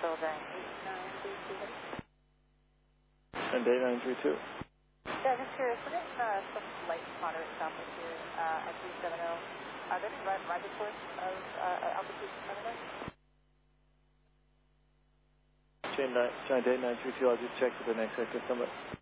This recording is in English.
Building 8932. And 8932. Yeah, just curious, we're getting some light moderate traffic here at 370. Are there any right reports of altitude in front of us? Giant 8932, I'll just check with the next active number.